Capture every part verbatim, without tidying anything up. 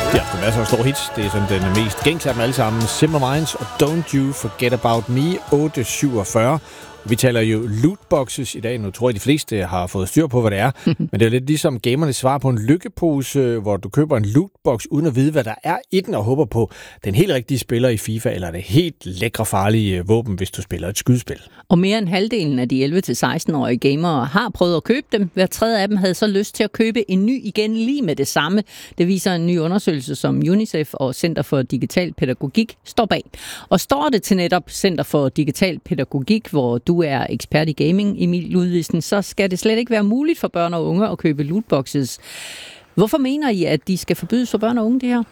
Ja, der er masser af store hits. Det er sådan den mest gængse af dem alle sammen. Simple Minds og Don't You Forget About Me, otte syvogfyrre. Vi taler jo lootboxes i dag. Nu tror jeg, de fleste har fået styr på, hvad det er. Men det er jo lidt ligesom gamernes svar på en lykkepose, hvor du køber en lootbox uden at vide, hvad der er i den, og håber på den helt rigtige spiller i FIFA, eller det helt lækre farlige våben, hvis du spiller et skydespil. Og mere end halvdelen af de elleve til seksten-årige gamere har prøvet at købe dem. Hver tredje af dem havde så lyst til at købe en ny igen lige med det samme. Det viser en ny undersøgelse, som UNICEF og Center for Digital Pædagogik står bag. Og står det til netop Center for Digital Pædagogik, hvor du er ekspert i gaming, Emil Ludvigsen, så skal det slet ikke være muligt for børn og unge at købe lootboxes. Hvorfor mener I, at de skal forbydes for børn og unge, det her?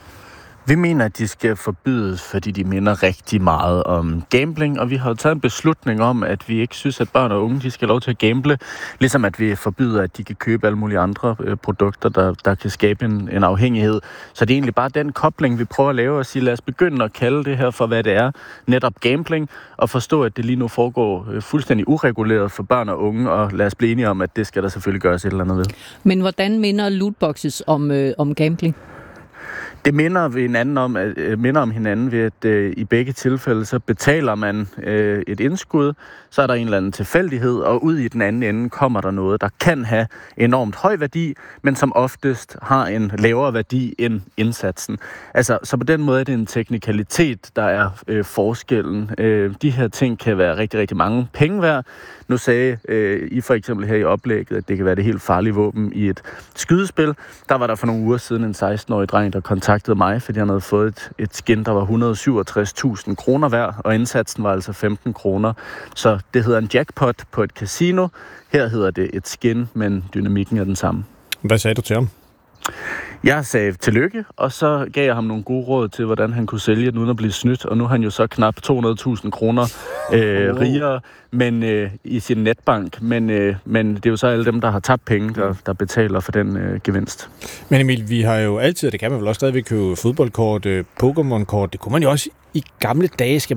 Vi mener, at de skal forbydes, fordi de minder rigtig meget om gambling, og vi har jo taget en beslutning om, at vi ikke synes, at børn og unge de skal have lov til at gamble, ligesom at vi forbyder, at de kan købe alle mulige andre øh, produkter, der, der kan skabe en, en afhængighed. Så det er egentlig bare den kobling, vi prøver at lave og sige, lad os begynde at kalde det her for, hvad det er, netop gambling, og forstå, at det lige nu foregår øh, fuldstændig ureguleret for børn og unge, og lad os blive enige om, at det skal der selvfølgelig gøres et eller andet ved. Men hvordan minder lootboxes om, øh, om gambling? Det minder, ved hinanden om, at, øh, minder om hinanden ved, at øh, i begge tilfælde, så betaler man øh, et indskud, så er der en eller anden tilfældighed, og ud i den anden ende kommer der noget, der kan have enormt høj værdi, men som oftest har en lavere værdi end indsatsen. Altså, så på den måde er det en teknikalitet, der er øh, forskellen. Øh, de her ting kan være rigtig, rigtig mange penge værd. Nu sagde øh, I for eksempel her i oplægget, at det kan være det helt farlige våben i et skydespil. Der var der for nogle uger siden en seksten-årig dreng, der kontaktede mig, fordi han havde fået et, et skin, der var et hundrede og syvogtres tusind kroner værd, og indsatsen var altså femten kroner. Så det hedder en jackpot på et casino. Her hedder det et skin, men dynamikken er den samme. Hvad sagde du til ham? Jeg sagde tillykke, og så gav jeg ham nogle gode råd til, hvordan han kunne sælge den uden at blive snydt. Og nu er han jo så knap to hundrede tusind kroner øh, rigere men, øh, i sin netbank. Men, øh, men det er jo så alle dem, der har tabt penge, der, der betaler for den øh, gevinst. Men Emil, vi har jo altid, det kan man vel også stadigvæk købe fodboldkort, øh, Pokémon-kort. Det kunne man jo også i gamle dage. Skal